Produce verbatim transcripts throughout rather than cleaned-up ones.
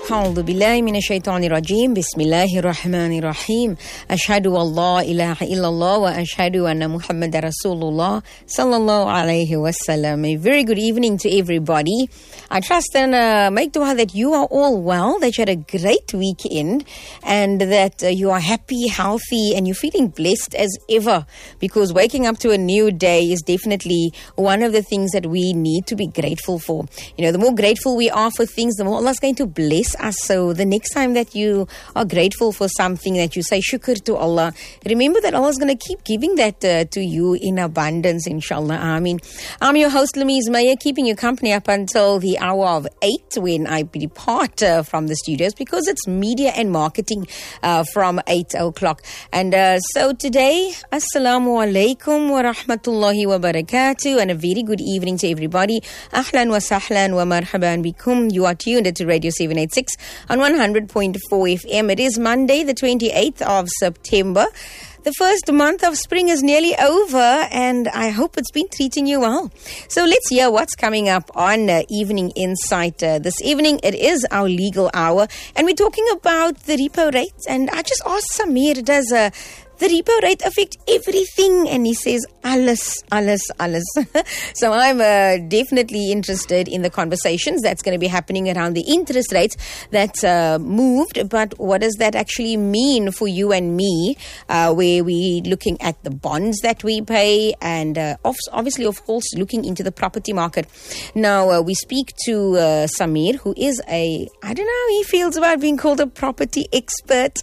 أعوذ بالله من الشيطان الرجيم بسم الله الرحمن الرحيم أشهد أن لا إله إلا الله وأشهد أن محمد رسول الله صلى الله عليه وسلم. A very good evening to everybody. I trust and uh, make dua that you are all well, that you had a great weekend and that uh, you are happy, healthy and you're feeling blessed as ever, because waking up to a new day is definitely one of the things that we need to be grateful for. You know, the more grateful we are for things, the more Allah's going to bless us. So the next time that you are grateful for something, that you say shukr to Allah, remember that Allah is going to keep giving that uh, to you in abundance, inshallah. Ameen. I'm your host, Louise Meyer, keeping you company up until the hour of eight when I depart uh, from the studios, because it's media and marketing uh, from eight o'clock. And uh, so today, assalamu alaikum wa rahmatullahi wa barakatuh, and a very good evening to everybody. Ahlan wa sahlan wa marhaban bikum. You are tuned to Radio seven eighty-six on one hundred point four F M. It is Monday, the twenty-eighth of September. The first month of spring is nearly over, and I hope it's been treating you well. So let's hear what's coming up on uh, Evening Insight. Uh, this evening, it is our legal hour, and we're talking about the repo rate. And I just asked Samir, does uh, the repo rate affect everything? And he says, alles, alles, alles. So I'm uh, definitely interested in the conversations that's going to be happening around the interest rates that uh, moved. But what does that actually mean for you and me, uh, where we're looking at the bonds that we pay and uh, obviously, of course, looking into the property market. Now, uh, we speak to uh, Samir, who is a, I don't know how he feels about being called a property expert.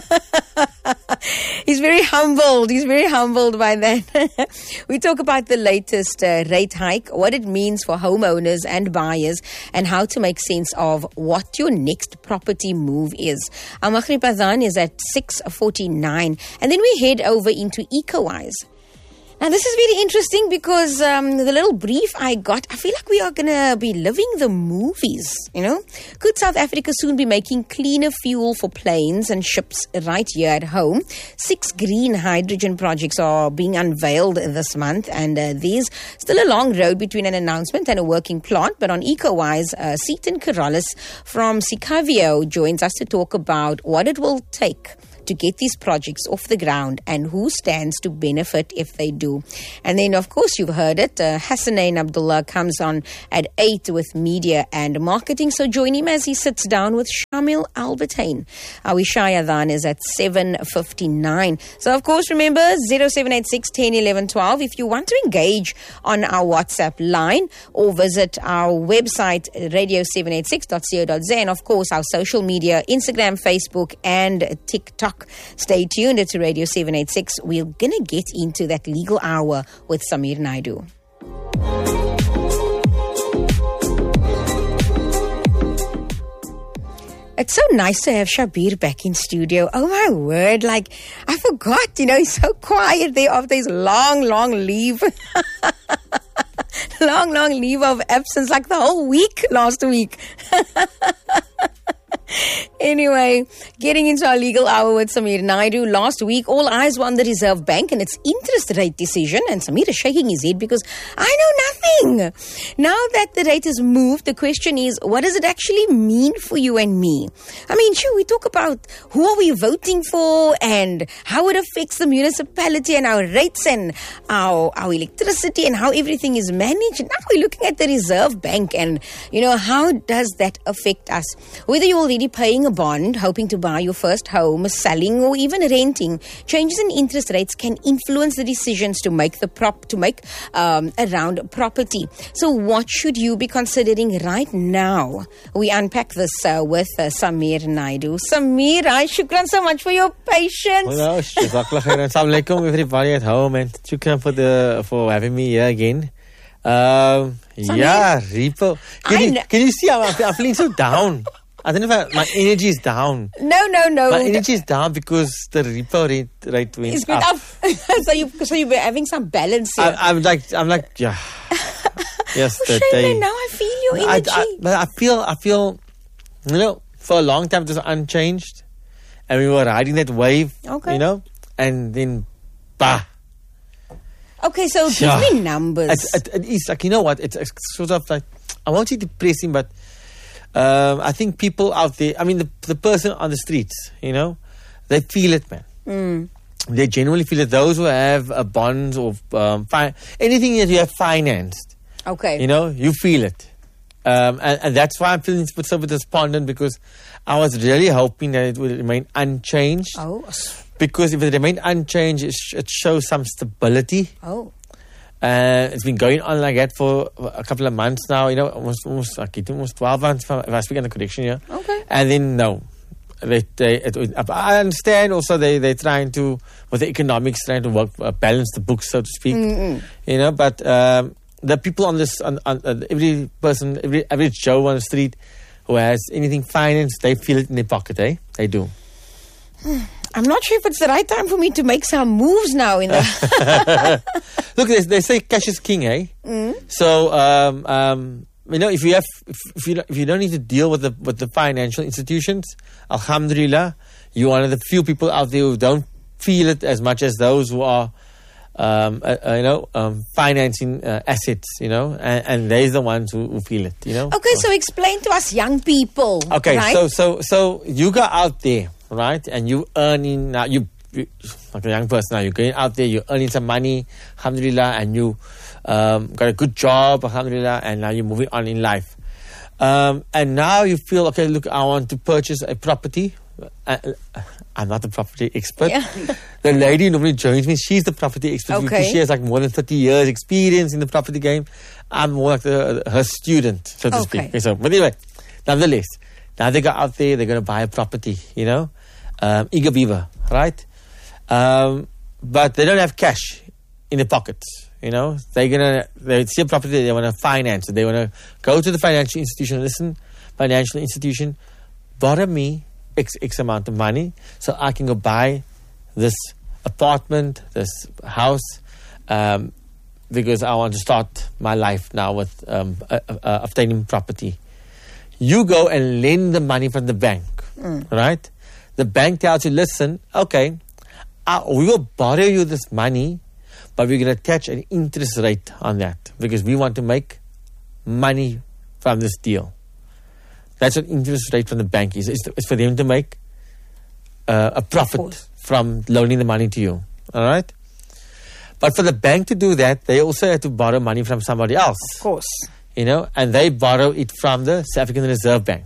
He's very humbled. He's very humbled by that. We talk about the latest uh, rate hike, what it means for homeowners and buyers, and how to make sense of what your next property move is. Our Maghrib Adhan is at six forty-nine. And then we head over into EcoWise. Now, this is very interesting because um, the little brief I got, I feel like we are going to be living the movies, you know. Could South Africa soon be making cleaner fuel for planes and ships right here at home? Six green hydrogen projects are being unveiled this month, and uh, there's still a long road between an announcement and a working plant. But on EcoWise, uh, Seaton Corrales from Sicavio joins us to talk about what it will take to get these projects off the ground and who stands to benefit if they do. And then, of course, you've heard it. Uh, Hassanein Abdullah comes on at eight with media and marketing. So join him as he sits down with Shamil Albertine. Our Isha Adhan is at seven fifty-nine. So, of course, remember zero seven eight six, one zero, one one, one two. If you want to engage on our WhatsApp line or visit our website, radio seven eighty-six dot co dot za, and, of course, our social media, Instagram, Facebook, and TikTok. Stay tuned to Radio seven eighty-six. We're going to get into that legal hour with Samir Naidu. It's so nice to have Shabir back in studio. Oh my word, like I forgot, you know, he's so quiet there after his long, long leave. long, long leave of absence, like the whole week last week. Anyway, getting into our legal hour with Samir Naidu. Last week, all eyes were on the Reserve Bank and its interest rate decision, and Samir is shaking his head because I know nothing. Now that the rate has moved, the question is, what does it actually mean for you and me? I mean, sure, we talk about who are we voting for and how it affects the municipality and our rates and our, our electricity and how everything is managed. Now we're looking at the Reserve Bank and, you know, how does that affect us? Whether you're already paying a bond, hoping to buy your first home, selling or even renting, changes in interest rates can influence the decisions to make the prop to make um, around property. So what should you be considering right now? We unpack this uh, with uh, Samir Naidu. Samir, I shukran so much for your patience. Well, Assalamu alaikum everybody at home, and shukran for the for having me here again. Um, yeah, repo. Can you, can you see I'm, I'm feeling so down? I don't know if I, my energy is down. No, no, no. My energy is down because the repo rate, rate went it's up. up. so you, so you were having some balance here. I, I'm like, I'm like, yeah. Yesterday. Oh, shame, now I feel your energy. I, I, but I feel, I feel, you know, for a long time it was unchanged, and we were riding that wave. Okay. You know, and then, bah. Okay, so give yeah. me numbers. It, it, it is like, you know what? It's, it's sort of like, I won't say depressing, but um, I think people out there, I mean, the, the person on the streets, you know, they feel it, man. Mm. They genuinely feel it. Those who have uh, bonds or um, fi- anything that you have financed, Okay. you know, you feel it. Um, and, and that's why I'm feeling so despondent, because I was really hoping that it would remain unchanged. Oh. Because if it remained unchanged, it, sh- it shows some stability. Oh. Uh, it's been going on like that for a couple of months now, you know, almost, almost, like, almost twelve months, if I speak under correction here. Okay. And then, no. They, they, it, I understand also they, they're trying to, with the economics, trying to work, uh, balance the books, so to speak. Mm-mm. You know, but um, the people on this, on, on, uh, every person, every average Joe on the street who has anything financed, they feel it in their pocket, eh? They do. I'm not sure if it's the right time for me to make some moves now in the... Look, they, they say cash is king, eh? Mm. So, um, um, you know, if you have, if, if you don't- if you don't need to deal with the with the financial institutions, alhamdulillah, you're one of the few people out there who don't feel it as much as those who are, um, uh, uh, you know, um, financing uh, assets, you know, and, and they're the ones who, who feel it, you know. Okay, so explain to us young people. Okay, right? so so so you go out there, right, and you earning now. You, you like a young person now, you're going out there, you're earning some money, alhamdulillah, and you um, got a good job, alhamdulillah, and now you're moving on in life. Um, and now you feel, okay, look, I want to purchase a property. Uh, I'm not a property expert. Yeah. The lady who normally joins me, she's the property expert. Okay. Because she has like more than thirty years experience in the property game. I'm more like the, her student, so to Okay. speak. Okay, so, but anyway, nonetheless, now they go out there, they're going to buy a property, you know, um, eager beaver, right? Um, but they don't have cash in their pockets, you know. They're going to, they see a property, they want to finance it. They want to go to the financial institution, listen, financial institution, borrow me X, X amount of money so I can go buy this apartment, this house, um, because I want to start my life now with um, uh, uh, obtaining property. You go and lend the money from the bank, Mm. right? The bank tells you, listen, okay, uh, we will borrow you this money, but we're going to attach an interest rate on that because we want to make money from this deal. That's what interest rate from the bank is. It's, it's for them to make uh, a profit from loaning the money to you. All right? But for the bank to do that, they also have to borrow money from somebody else. Of course. You know, and they borrow it from the South African Reserve Bank.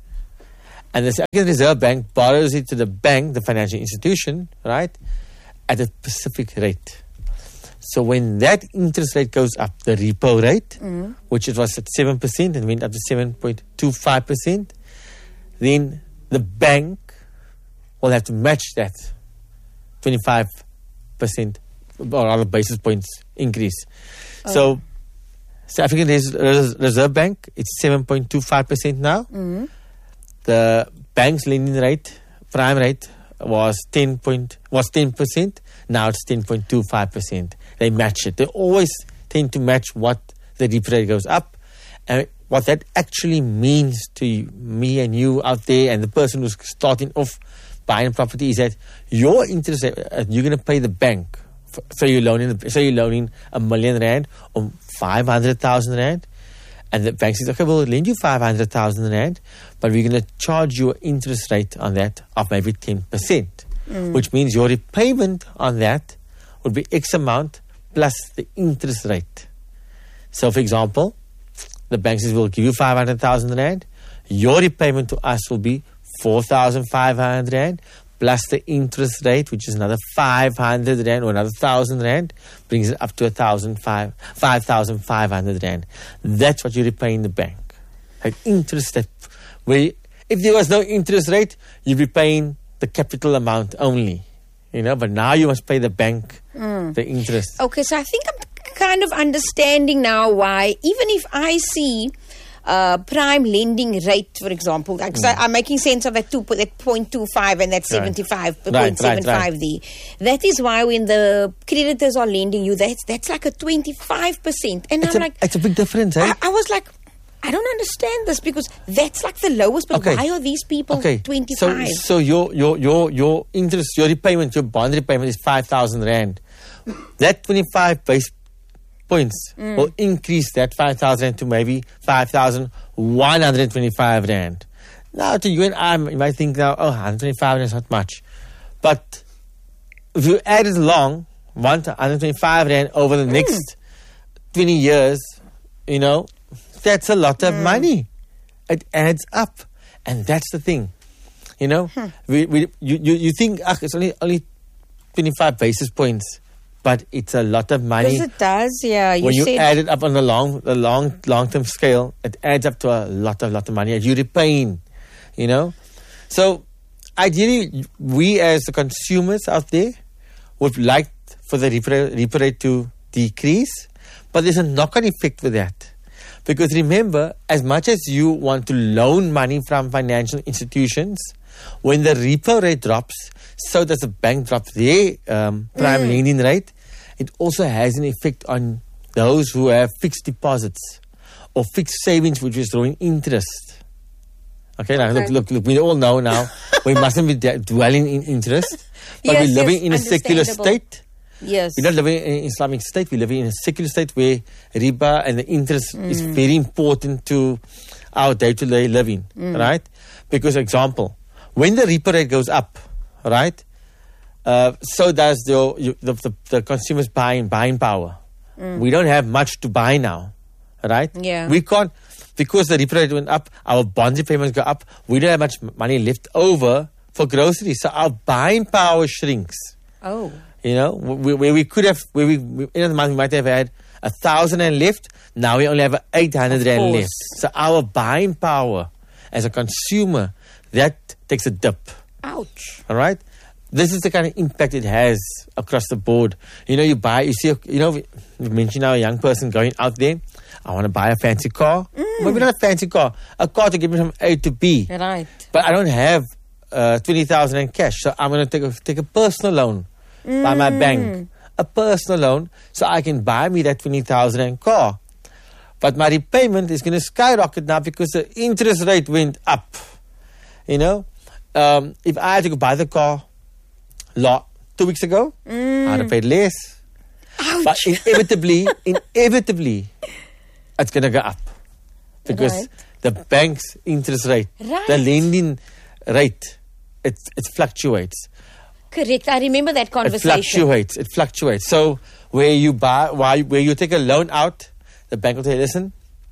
And the South African Reserve Bank borrows it to the bank, the financial institution, right, at a specific rate. So when that interest rate goes up, the repo rate, Mm. which it was at seven percent and went up to seven point two five percent, then the bank will have to match that twenty-five percent or other basis points increase. Oh. So South African Res- Res- Reserve Bank, it's seven point two five percent now. Mm. The bank's lending rate, prime rate, was ten point was ten percent. Now it's ten point two five percent. They match it. They always tend to match what the repo rate goes up, and what that actually means to you, me and you out there, and the person who's starting off buying property is that your interest rate, uh, you're going to pay the bank. F- So you're loaning, so you're loaning a million rand or five hundred thousand rand. And the bank says, okay, we'll lend you five hundred thousand rand, but we're going to charge you an interest rate on that of maybe ten percent, Mm. which means your repayment on that would be X amount plus the interest rate. So, for example, the bank says, we'll give you five hundred thousand rand. Your repayment to us will be four thousand five hundred rand plus the interest rate, which is another five hundred rand or another one thousand rand, brings it up to one thousand five, five thousand five hundred rand. That's what you repay in the bank. Like interest rate. Where if there was no interest rate, you'd be paying the capital amount only. You know, but now you must pay the bank Mm. the interest. Okay, so I think I'm kind of understanding now why, even if I see uh, prime lending rate, for example, like, so I'm making sense of that two, that zero point two five and that Right. seventy-five Right, point seven five right, there. That is why when the creditors are lending you, that's that's like a twenty-five percent. And It's I'm a, like, it's a big difference, eh? I, I was like, I don't understand this because that's like the lowest. But Okay. why are these people Okay, twenty-five? So, so your your your your interest, your repayment, your bond repayment is five thousand rand. That twenty-five base points mm. will increase that five thousand to maybe five thousand one hundred twenty-five rand. Now, to you and I, you might think now, oh, one hundred twenty-five rand is not much. But if you add it along, one hundred twenty-five rand over the mm. next twenty years, you know, that's a lot of mm. money. It adds up. And that's the thing. You know, hmm. we, we, you, you, you think, ah, it's only, only twenty-five basis points, but it's a lot of money. Because it does, yeah. You when you said add it up on the long, the long, long-term scale, it adds up to a lot of, lot of money. And you're repaying, you know. So, ideally, we as the consumers out there would like for the repo, repo rate to decrease, but there's a knock-on effect with that. Because remember, as much as you want to loan money from financial institutions, when the repo rate drops, so does the bank drop their um, prime mm. lending rate. It also has an effect on those who have fixed deposits or fixed savings, which is drawing interest. Okay, now okay. look, look, look. We all know now we mustn't be d- dwelling in interest, but yes, we're living yes, in a secular state. Yes. We're not living in an Islamic state. We're living in a secular state where riba and the interest mm. is very important to our day-to-day living, mm. right? Because, example, when the repo rate goes up, right, uh, so does the, the, the, the consumer's buying buying power. Mm. We don't have much to buy now, right? Yeah. We can't, because the repo rate went up, our bond repayments go up, we don't have much money left over for groceries. So our buying power shrinks. Oh. You know, where we, we could have, where we, in the month we might have had a thousand and left, now we only have eight hundred rand left. So our buying power as a consumer, that takes a dip. Ouch. All right? This is the kind of impact it has across the board. You know, you buy, you see, you know, we mentioned now a young person going out there, I want to buy a fancy car. Mm. Maybe not a fancy car, a car to get me from A to B. Right. But I don't have uh, twenty thousand in cash, so I'm going to take a, take a personal loan. Mm. By my bank, a personal loan, so I can buy me that twenty thousand rand car. But my repayment is going to skyrocket now because the interest rate went up. You know, um, if I had to go buy the car lot two weeks ago, mm. I'd have paid less. Ouch. But inevitably, inevitably, it's going to go up because right. the bank's interest rate, right. the lending rate, it it fluctuates. Correct. I remember that conversation. It fluctuates. It fluctuates. So where you buy, why, where you take a loan out, the bank will say, listen,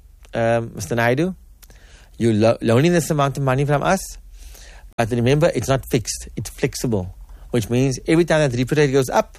um, Mister Naidu, you're lo- loaning this amount of money from us, but remember, it's not fixed. It's flexible, which means every time that repo rate goes up,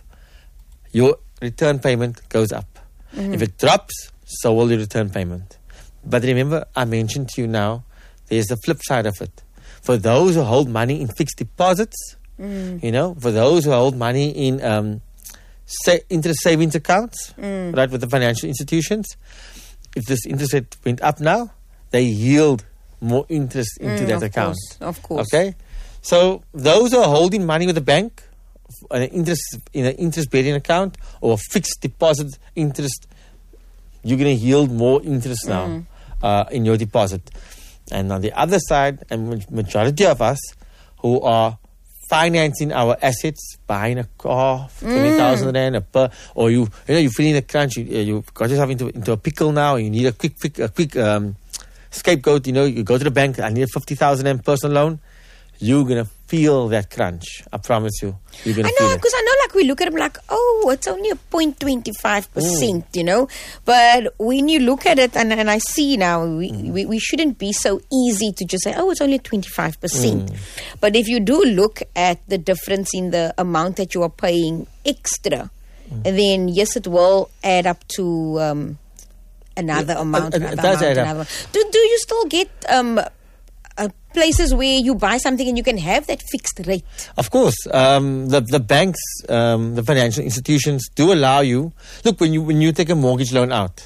your return payment goes up. Mm-hmm. If it drops, so will your return payment. But remember, I mentioned to you now, there's the flip side of it. For those who hold money in fixed deposits, Mm. you know, for those who hold money in um, sa- interest savings accounts, mm. right, with the financial institutions, if this interest rate went up now, they yield more interest into mm, that of account. Course, of course. Okay? So those who are holding money with the bank, an interest in an interest-bearing account or a fixed deposit interest, you're going to yield more interest now mm. uh, in your deposit. And on the other side, a majority of us who are financing our assets, buying a car for twenty thousand mm. rand a per, or you, you know, you're feeling a crunch, you, you got yourself into into a pickle now, you need a quick, quick, a quick um, scapegoat, you know, you go to the bank, I need a fifty thousand rand personal loan, you're going to feel that crunch. I promise you. You're gonna I know, because I know, like, we look at them like, oh, it's only a zero point two five percent, mm. you know. But when you look at it, and, and I see now, we, mm. we, we shouldn't be so easy to just say, oh, it's only twenty-five percent. Mm. But if you do look at the difference in the amount that you are paying extra, mm. then yes, it will add up to um, another yeah, amount. Uh, uh, another does amount add another. Do, do you still get... Um, Uh, places where you buy something and you can have that fixed rate? Of course. Um, the the banks, um, the financial institutions do allow you. Look, when you when you take a mortgage loan out,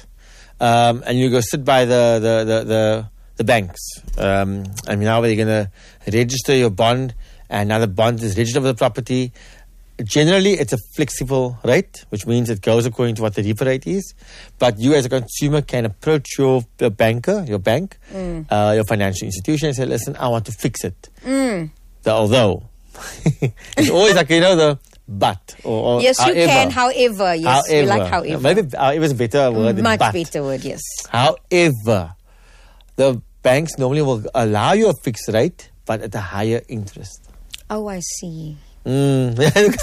um, and you go sit by the the the the, the banks, um, and now they're going to register your bond, and now the bond is registered with the property. Generally, it's a flexible rate, which means it goes according to what the repo rate is. But you as a consumer can approach your, your banker, your bank, mm. uh, your financial institution and say, listen, I want to fix it. Mm. The, although, it's always like, you know, the but. Or, or yes, you however. can, however. Yes, however. we like however. Yeah, maybe however is a better word than Much but. better word, yes. However, the banks normally will allow you a fixed rate, but at a higher interest. Oh, I see. Mm.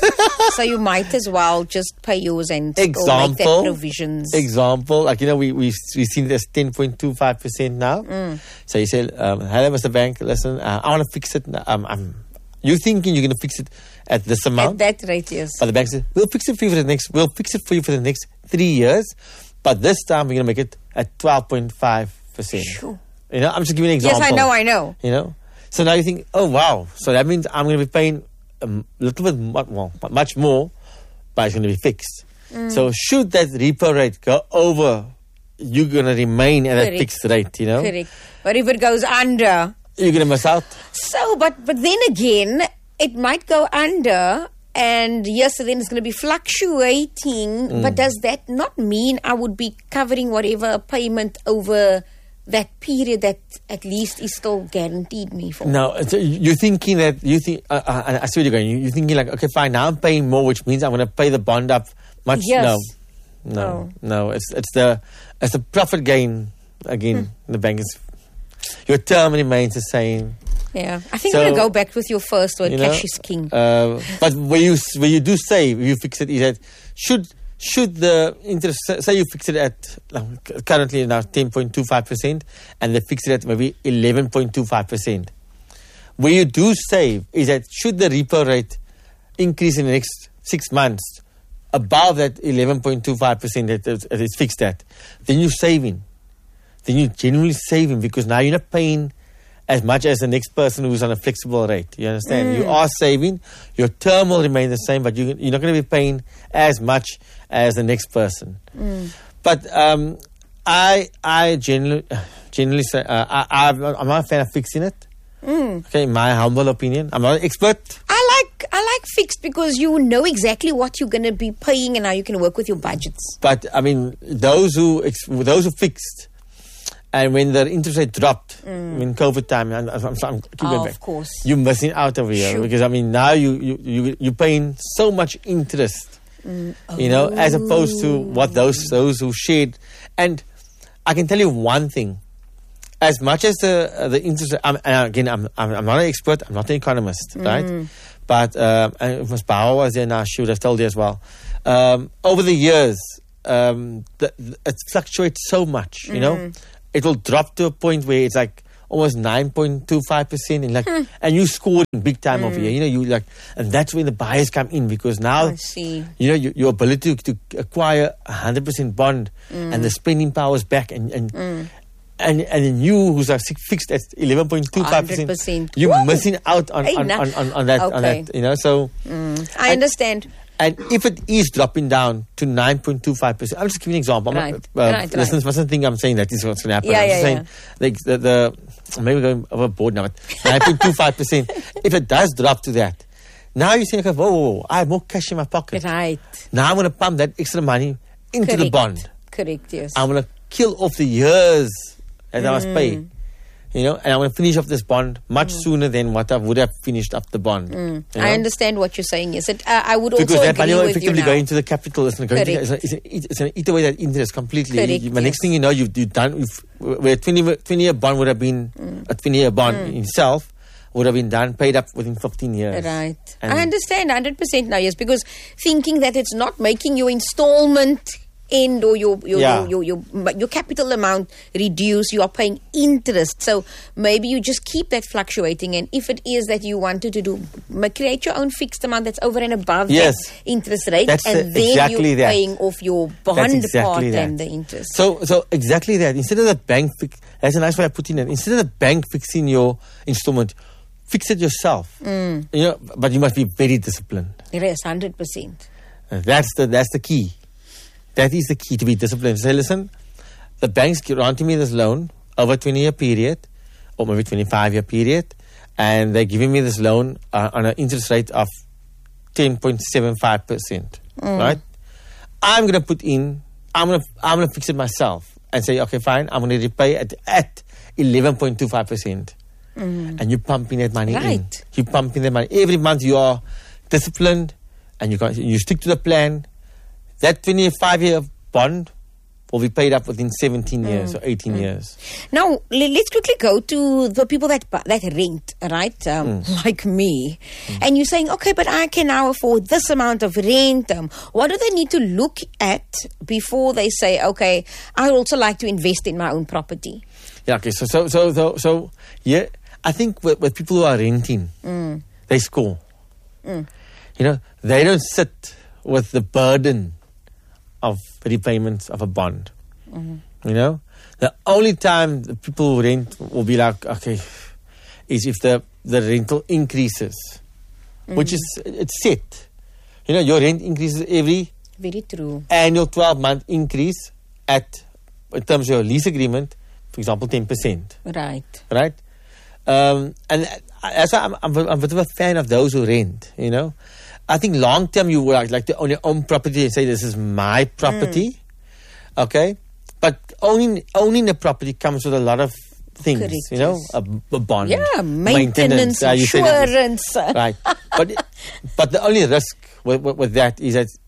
So you might as well just pay yours and example, make that provisions. Example, like, you know, we, we, we've seen this ten point two five percent now. Mm. So you say, um, hello, Mister Bank, listen, uh, I want to fix it. Um, I'm, you're thinking you're going to fix it at this amount. At that rate, yes. But the bank says, we'll fix it for you for the next, we'll fix it for you for the next three years. But this time we're going to make it at twelve point five percent. Sure. You know, I'm just giving you an example. Yes, I know, I know. You know? So now you think, oh, wow. So that means I'm going to be paying a little bit more, well, much more, but it's going to be fixed. Mm. So should that repo rate go over, you're going to remain at Correct. that fixed rate, you know? Correct. But if it goes under... You're going to miss out. So, but, but then again, it might go under... And yes, so then it's going to be fluctuating. Mm. But does that not mean I would be covering whatever payment over that period that at least is still guaranteed me for? No, so you're thinking that, you think, uh, uh, I see where you're going. You're thinking like, okay, fine, now I'm paying more, which means I'm going to pay the bond up much. Yes. No, no, no. It's it's the it's the profit gain again. Hmm. The bank is, your term remains the same. Yeah, I think so, I'm going to go back with your first word, you know, cash is king. Uh, but where you where you do save, you fix it, is that should should the interest, say you fix it at uh, currently now ten point two five percent and they fix it at maybe eleven point two five percent. Where you do save is that should the repo rate increase in the next six months above that eleven point two five percent that it's fixed at, then you're saving. Then you're genuinely saving because now you're not paying as much as the next person who's on a flexible rate. You understand? Mm. You are saving. Your term will remain the same, but you, you're not going to be paying as much as the next person. Mm. But um, I I generally, generally say, uh, I, I'm not a fan of fixing it. Mm. Okay, in my humble opinion. I'm not an expert. I like I like fixed because you know exactly what you're going to be paying and how you can work with your budgets. But, I mean, those who those who fixed, and when the interest rate dropped, mm. in COVID time, I'm, I'm, I'm keep oh, back. Of course. You're missing out over here. Sure. Because, I mean, now you, you, you, you're paying so much interest, mm. oh. you know, as opposed to what those those who shared. And I can tell you one thing. As much as the uh, the interest, I'm, and again, I'm, I'm I'm not an expert. I'm not an economist, mm. right? But um, and if Miz Bauer was there now, she would have told you as well. Um, over the years, um, the, the, it fluctuates so much. You mm. know, it will drop to a point where it's like almost nine point two five percent, and like, hmm. and you scored big time mm. over here. You know, you like, and that's when the buyers come in because now, I see. you know, you, your ability to, to acquire a hundred percent bond mm. and the spending power is back, and and. Mm. And and you who's are fixed at eleven point two five percent, you're Woo! missing out on on, on, on, on that okay. on that, you know. So mm. I and, understand. And if it is dropping down to nine point two five percent, I'll just give you an example. Right. Not, uh, right, listeners right. mustn't think I'm saying that this is what's going to happen. Yeah, I'm yeah, just saying yeah. like the, the maybe we're going overboard now, but nine point two five percent. If it does drop to that, now you're saying, okay, whoa, whoa, whoa, I have more cash in my pocket. Right. Now I'm going to pump that extra money into Correct. the bond. Correct. Yes. I'm going to kill off the years that mm. I must pay, you know, and I want to finish off this bond much mm. sooner than what I would have finished up the bond. Mm. You know? I understand what you're saying. Yes, it, uh, I would because also that agree money will with effectively you go now. into the capital. It's going to it's, it's, it's going to eat away that interest completely. Correct, you, the yes. next thing you know, you've, you've done you've, where a twenty year bond would have been mm. a twenty year bond mm. in itself would have been done paid up within fifteen years. Right. And I understand one hundred percent now. Yes, because thinking that it's not making your installment end or your your, yeah. your, your your your capital amount reduce, you are paying interest. So maybe you just keep that fluctuating, and if it is that you wanted to do create your own fixed amount that's over and above yes. that interest rate, that's and uh, then exactly you're that. paying off your bond exactly part that. and the interest. So so exactly that. Instead of the bank fix, that's a nice way I put in it. Instead of the bank fixing your installment, fix it yourself. Mm. You know, but you must be very disciplined. Yes, one hundred percent. Uh, that's the that's the key. That is the key, to be disciplined. Say, listen, the bank's granting me this loan over a twenty year period, or maybe twenty-five year period, and they're giving me this loan uh, on an interest rate of ten point seven five percent. Mm. Right? I'm going to put in, I'm going to I'm going to fix it myself and say, okay, fine, I'm going to repay at, at eleven point two five percent. Mm. And you're pumping that money right. in. You're pumping that money. Every month you are disciplined. and you, you stick to the plan, that twenty-five-year bond will be paid up within seventeen mm. years or eighteen mm. years. Now, let's quickly go to the people that that rent, right? Um, mm. Like me. Mm. And you're saying, okay, but I can now afford this amount of rent. Um, what do they need to look at before they say, okay, I would also like to invest in my own property? Yeah, okay. So, so, so, so, so yeah, I think with, with people who are renting, mm. they score. Mm. You know, they don't sit with the burden of repayments of a bond. Mm-hmm. You know, the only time the people who rent will be like, okay, is if the, the rental increases, mm-hmm. which is, it's set. You know, your rent increases every very true annual twelve month increase at, in terms of your lease agreement, for example, ten percent. Right. Right? Um, and that's why I'm, I'm, I'm a bit of a fan of those who rent, you know. I think long term you would like, like to own your own property and say this is my property, mm. okay? But owning owning a property comes with a lot of things, correct, you know, yes. a, a bond, yeah, maintenance, maintenance uh, insurance, right? But but the only risk with, with, with that is that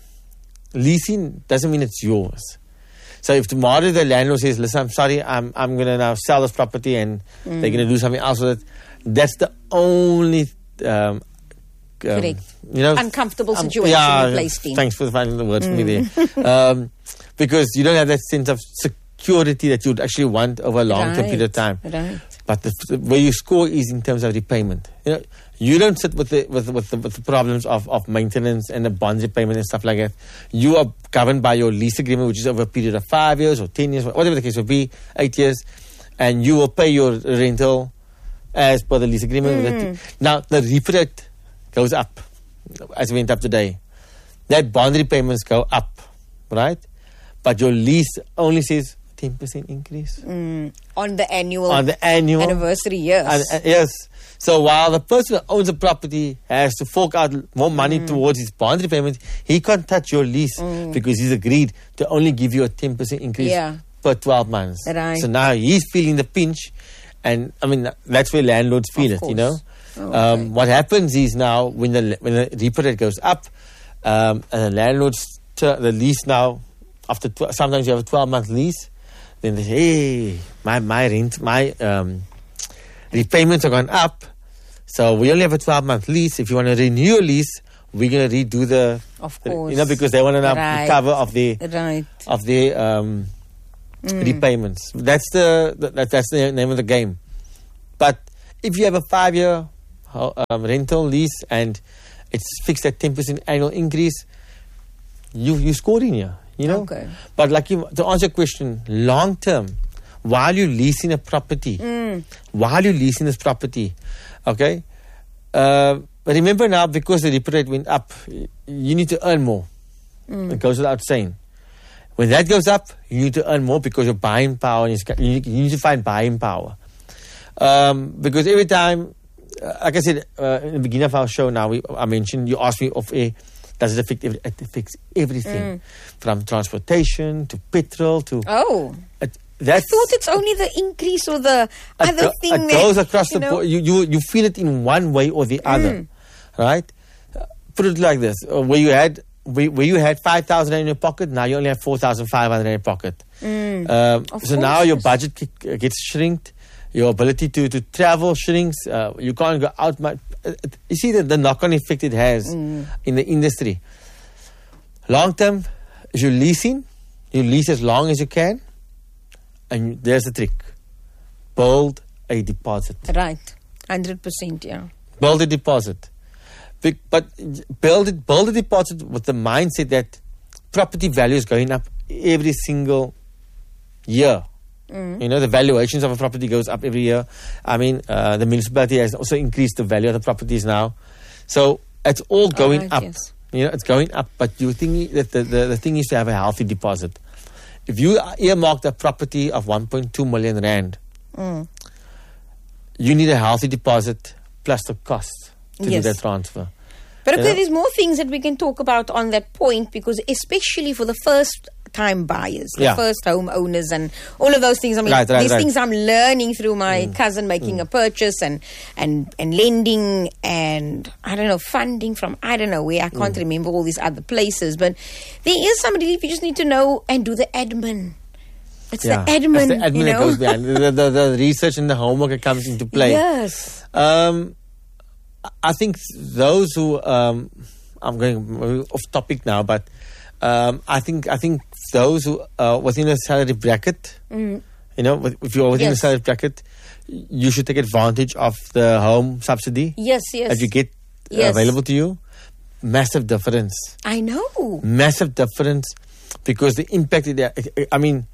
leasing doesn't mean it's yours. So if tomorrow the landlord says, "Listen, I'm sorry, I'm I'm going to now sell this property," and mm. they're going to do something else with it, that's the only. Um, Um, Correct. You know, uncomfortable situation um, yeah, you're placed in. Thanks for finding the words mm. for me there. Um, because you don't have that sense of security that you'd actually want over a long right. period of time. Right. But the, the, where you score is in terms of repayment. You know, you don't sit with the with with the, with the problems of, of maintenance and the bond repayment and stuff like that. You are governed by your lease agreement, which is over a period of five years or ten years, whatever the case will be, eight years, and you will pay your rental as per the lease agreement. Mm. Now the repo rate goes up, as we went up today. That bond repayments go up, right? But your lease only says ten percent increase. Mm. On the annual On the annual anniversary, yes. And, uh, yes. So while the person who owns a property has to fork out more money mm. towards his bond repayment, he can't touch your lease mm. because he's agreed to only give you a ten percent increase yeah. per twelve months. Right. So now he's feeling the pinch. And, I mean, that's where landlords feel of it, course. you know. Oh, um, okay. What happens is now when the when the repo rate goes up, um, and the landlords t- the lease now after tw- sometimes you have a twelve month lease, then they say, hey, my my rent my um, repayments are gone up, so we only have a twelve month lease. If you want to renew your lease, we're gonna redo the of course you know because they want to now right. recover of the right. of the um, mm. repayments. That's the, the that, that's the name of the game. But if you have a five year Um, rental lease and it's fixed at ten percent annual increase, you you score in here, you know. Okay. But like you, to answer your question, long term, while you're leasing a property, mm. while you're leasing this property, okay, uh, remember now because the repo rate went up, you need to earn more. Mm. It goes without saying. When that goes up, you need to earn more because your buying power, you need, you need to find buying power. Um, because every time. Uh, like I said uh, in the beginning of our show now, we, I mentioned, you asked me of a, does it affect, every, it affects everything mm. from transportation to petrol to... Oh, it, that's, I thought it's only the increase or the other go, thing it goes that, across you the know? board. You, you, you feel it in one way or the other, mm. right? Uh, put it like this, uh, where you had where, where you had five thousand in your pocket, now you only have four thousand five hundred in your pocket. Mm. Um, so course. now your budget gets shrinked. Your ability to, to travel shrinks. Uh, you can't go out much. Uh, you see the, the knock-on effect it has mm. in the industry. Long term, if you're leasing, you lease as long as you can. And there's the trick. Build a deposit. Right. one hundred percent, yeah. Build a deposit. But build it, build a deposit with the mindset that property value is going up every single year. Mm. You know, the valuations of a property goes up every year. I mean, uh, the municipality has also increased the value of the properties now. So it's all going all right, up. Yes. You know, it's going up. But you think that the, the, the thing is to have a healthy deposit. If you earmarked a property of one point two million rand, mm. you need a healthy deposit plus the cost to yes. do that transfer. But okay, you know? There's more things that we can talk about on that point because especially for the first time buyers, the Yeah. first home owners, and all of those things. I mean, Right, right, these right. things I'm learning through my mm. cousin making mm. a purchase and, and, and lending and, I don't know, funding from, I don't know where. I can't mm. remember all these other places. But there is some relief. You just need to know and do the admin. It's yeah. the admin, It's the admin you know? that goes behind. the, the, the research and the homework that comes into play. Yes. Um, I think those who um, I'm going off topic now, but um, I think I think those who are within a salary bracket, mm. you know, if you're within yes. a salary bracket, you should take advantage of the home subsidy. Yes, yes. That you get yes. available to you. Massive difference. I know. Massive difference, because the impact. I mean,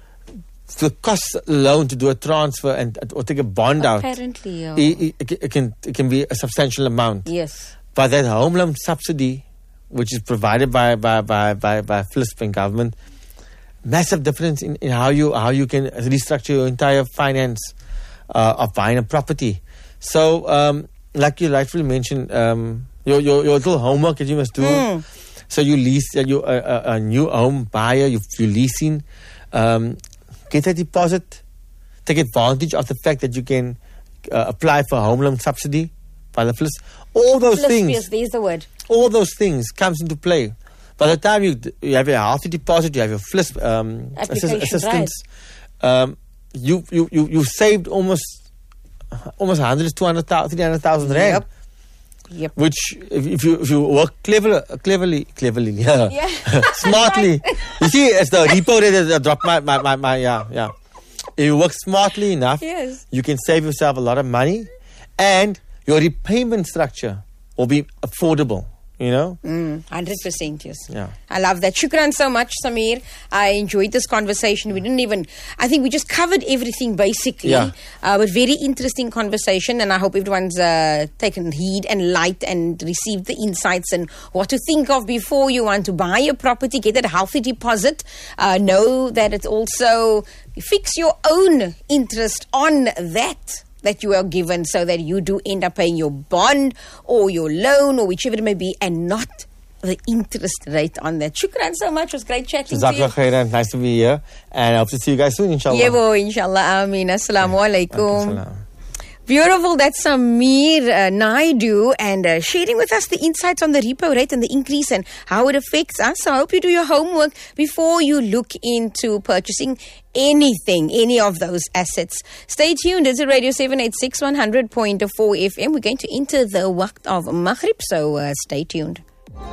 the cost alone to do a transfer and or take a bond Apparently, out, yeah. it, it, it can it can be a substantial amount. Yes. But that home loan subsidy, which is provided by by by by, by Philippine government, massive difference in, in how you how you can restructure your entire finance uh, of buying a property. So, um, like you rightfully mentioned, um, your, your your little homework that you must do. Mm. So you lease, uh, you a, a, a new home buyer, you you leasing. Um, Get a deposit. Take advantage of the fact that you can uh, apply for home loan subsidy by the F L I S. All those F L I S, things. Yes, there's the word. All those things comes into play. By the time you you have a healthy deposit, you have your F L I S um, assist, assistance. Right. Um, you you you you saved almost almost one hundred, two hundred, three hundred thousand rand. Yep. Yep. Which, if, if you if you work clever, cleverly, cleverly, yeah, yeah. smartly, you see, it's the repo rate that dropped my, my, my, my, yeah, yeah. If you work smartly enough, yes. you can save yourself a lot of money, and your repayment structure will be affordable. You know? Mm, one hundred percent, yes. Yeah. I love that. Shukran so much, Samir. I enjoyed this conversation. We didn't even, I think we just covered everything basically. Yeah. Uh, but very interesting conversation, and I hope everyone's uh, taken heed and light and received the insights and what to think of before you want to buy a property. Get that healthy deposit. Uh, know that it's also, fix your own interest on that. that you are given, so that you do end up paying your bond or your loan or whichever it may be, and not the interest rate on that. Shukran so much. It was great chatting to you. Khairan. Nice to be here, and I hope to see you guys soon, inshallah. Yevo, inshallah. Ameen. Assalamu alaikum. Beautiful. That's Samir uh, Naidu, and uh, sharing with us the insights on the repo rate and the increase and how it affects us. So I hope you do your homework before you look into purchasing anything, any of those assets. Stay tuned. It's a Radio seven eighty-six, one hundred point four F M. We're going to enter the waqt of Maghrib, so uh, stay tuned.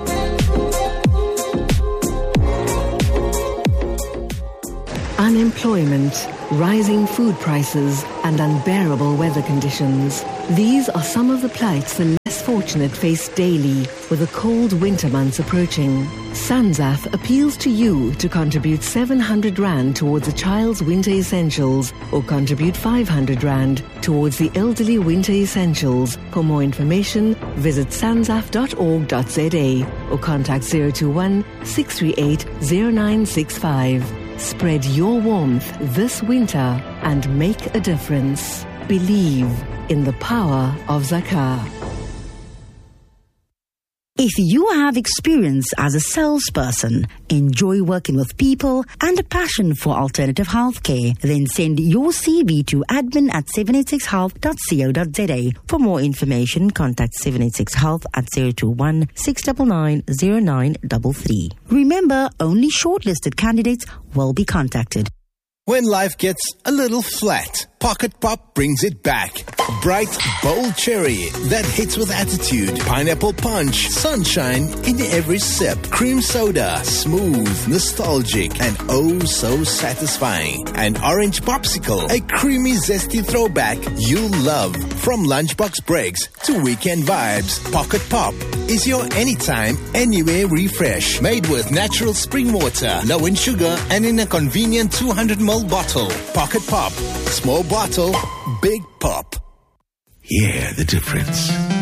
Unemployment, rising food prices, and unbearable weather conditions. These are some of the plights the less fortunate face daily with the cold winter months approaching. Sanzaf appeals to you to contribute seven hundred rand towards a child's winter essentials, or contribute five hundred rand towards the elderly winter essentials. For more information, visit sanzaf dot org dot z a or contact zero two one, six three eight, zero nine six five. Spread your warmth this winter and make a difference. Believe in the power of Zakah. If you have experience as a salesperson, enjoy working with people, and a passion for alternative healthcare, then send your C V to admin at seven eighty-six health dot co dot z a. For more information, contact seven eighty-six health at zero two one, six nine nine, zero nine three three. Remember, only shortlisted candidates will be contacted. When life gets a little flat, Pocket Pop brings it back. Bright, bold cherry that hits with attitude. Pineapple punch, sunshine in every sip. Cream soda, smooth, nostalgic, and oh so satisfying. And orange popsicle, a creamy, zesty throwback you'll love. From lunchbox breaks to weekend vibes, Pocket Pop is your anytime, anywhere refresh. Made with natural spring water, low in sugar, and in a convenient two hundred milliliter bottle. Pocket Pop. Small bottle, big pop. Hear the difference.